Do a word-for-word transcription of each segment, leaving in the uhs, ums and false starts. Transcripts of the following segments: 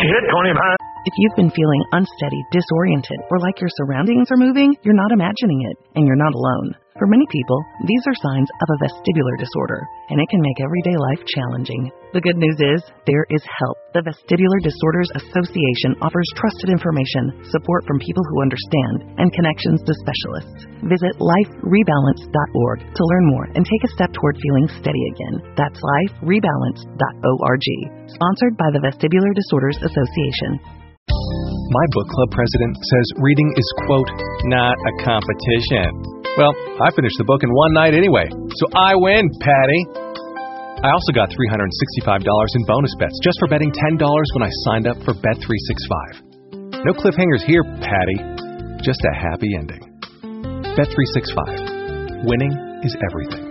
hit twenty pounds. If you've been feeling unsteady, disoriented, or like your surroundings are moving, you're not imagining it, and you're not alone. For many people, these are signs of a vestibular disorder, and it can make everyday life challenging. The good news is, there is help. The Vestibular Disorders Association offers trusted information, support from people who understand, and connections to specialists. Visit life rebalance dot org to learn more and take a step toward feeling steady again. That's life rebalance dot org. Sponsored by the Vestibular Disorders Association. My book club president says reading is, quote, not a competition. Well, I finished the book in one night anyway, so I win, Patty. I also got three hundred sixty-five dollars in bonus bets just for betting ten dollars when I signed up for Bet three sixty-five. No cliffhangers here, Patty. Just a happy ending. Bet three sixty-five. Winning is everything.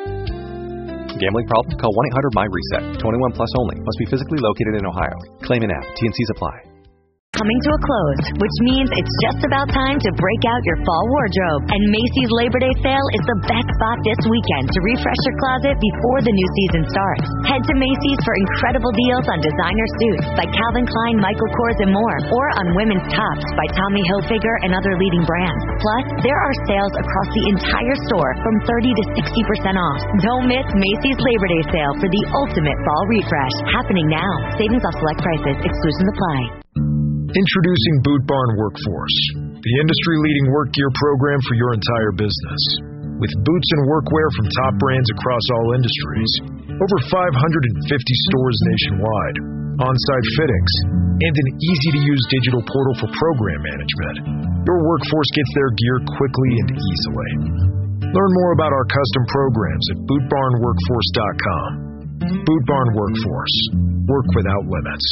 Gambling problem? Call one eight hundred my reset. twenty-one plus only. Must be physically located in Ohio. Claim in app. T and C's apply. Coming to a close, which means it's just about time to break out your fall wardrobe. And Macy's Labor Day sale is the best spot this weekend to refresh your closet before the new season starts. Head to Macy's for incredible deals on designer suits by Calvin Klein, Michael Kors, and more, or on women's tops by Tommy Hilfiger and other leading brands. Plus, there are sales across the entire store from thirty to sixty percent off. Don't miss Macy's Labor Day sale for the ultimate fall refresh, happening now. Savings off select prices. Exclusions apply. Introducing Boot Barn Workforce, the industry-leading work gear program for your entire business. With boots and workwear from top brands across all industries, over five hundred fifty stores nationwide, on-site fittings, and an easy-to-use digital portal for program management, your workforce gets their gear quickly and easily. Learn more about our custom programs at boot barn workforce dot com. Boot Barn Workforce. Work without limits.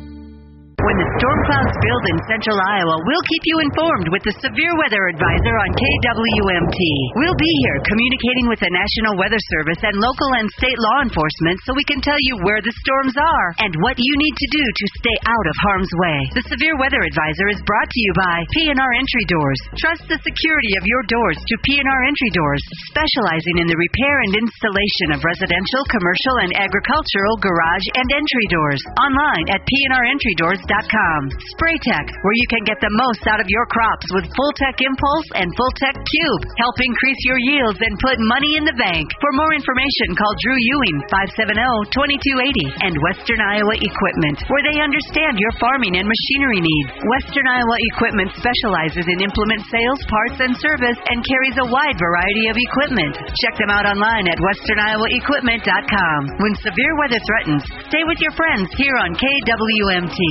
When the storm clouds build in central Iowa, we'll keep you informed with the Severe Weather Advisor on K W M T. We'll be here communicating with the National Weather Service and local and state law enforcement so we can tell you where the storms are and what you need to do to stay out of harm's way. The Severe Weather Advisor is brought to you by P and R Entry Doors. Trust the security of your doors to P and R Entry Doors, specializing in the repair and installation of residential, commercial, and agricultural garage and entry doors. Online at P and R Entry Doors dot com. Spraytech, where you can get the most out of your crops with Full-Tech Impulse and Full-Tech Cube. Help increase your yields and put money in the bank. For more information, call Drew Ewing, five seven zero, two two eight zero, and Western Iowa Equipment, where they understand your farming and machinery needs. Western Iowa Equipment specializes in implement sales, parts, and service, and carries a wide variety of equipment. Check them out online at western iowa equipment dot com. When severe weather threatens, stay with your friends here on K W M T.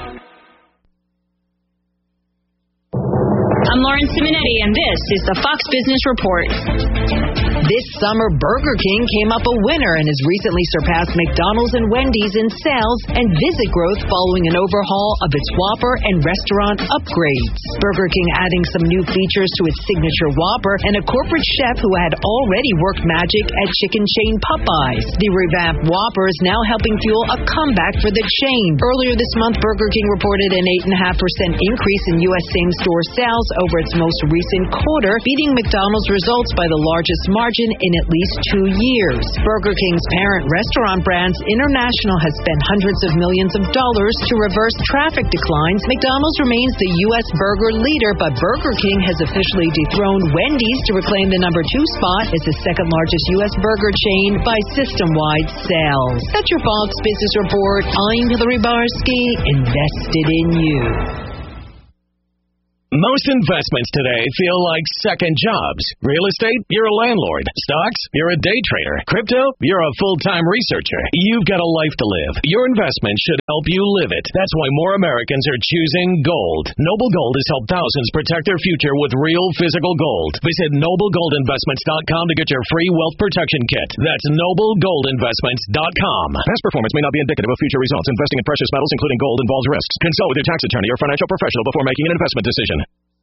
I'm Lauren Simonetti, and this is the Fox Business Report. This summer, Burger King came up a winner and has recently surpassed McDonald's and Wendy's in sales and visit growth following an overhaul of its Whopper and restaurant upgrades. Burger King adding some new features to its signature Whopper and a corporate chef who had already worked magic at chicken chain Popeyes. The revamped Whopper is now helping fuel a comeback for the chain. Earlier this month, Burger King reported an eight point five percent increase in U S same-store sales over its most recent quarter, beating McDonald's results by the largest margin in at least two years. Burger King's parent restaurant Brands International has spent hundreds of millions of dollars to reverse traffic declines. McDonald's remains the U S burger leader, but Burger King has officially dethroned Wendy's to reclaim the number two spot as the second largest U S burger chain by system-wide sales. That's your Fox Business Report. I'm Hillary Barsky, invested in you. Most investments today feel like second jobs. Real estate, you're a landlord. Stocks, you're a day trader. Crypto, you're a full-time researcher. You've got a life to live. Your investment should help you live it. That's why more Americans are choosing gold. Noble Gold has helped thousands protect their future with real physical gold. Visit noble gold investments dot com to get your free wealth protection kit. That's noble gold investments dot com. Past performance may not be indicative of future results. Investing in precious metals, including gold, involves risks. Consult with your tax attorney or financial professional before making an investment decision.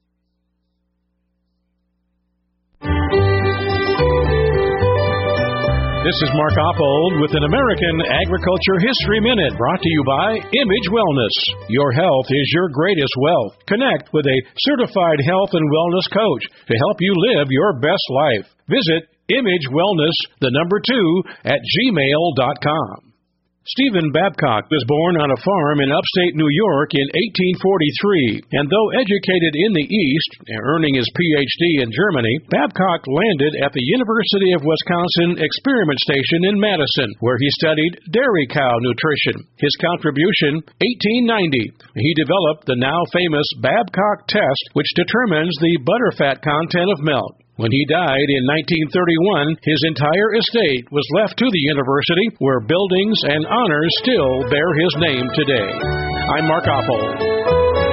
This is Mark Oppold with an American Agriculture History Minute, brought to you by Image Wellness. Your health is your greatest wealth. Connect with a certified health and wellness coach to help you live your best life. Visit Image Wellness, the number two, at gmail dot com. Stephen Babcock was born on a farm in upstate New York in eighteen forty-three, and though educated in the East, earning his P H D in Germany, Babcock landed at the University of Wisconsin Experiment Station in Madison, where he studied dairy cow nutrition. His contribution, eighteen ninety. He developed the now famous Babcock test, which determines the butterfat content of milk. When he died in nineteen thirty-one, his entire estate was left to the university, where buildings and honors still bear his name today. I'm Mark Oppold.